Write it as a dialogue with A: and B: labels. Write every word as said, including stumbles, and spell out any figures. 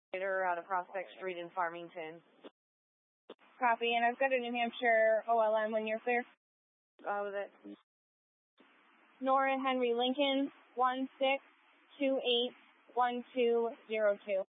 A: out of Prospect Street in Farmington.
B: Copy, and I've got a New Hampshire O L M when you're clear.
A: Uh, was it?
B: Nora Henry Lincoln, one six two eight one two zero two.